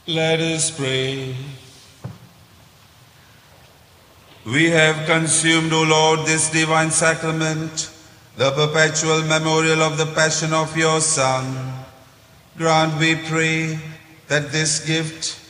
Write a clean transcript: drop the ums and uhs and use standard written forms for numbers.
Let us pray. We have consumed, O Lord, this divine sacrament, the perpetual memorial of the passion of your Son. Grant, we pray, that this gift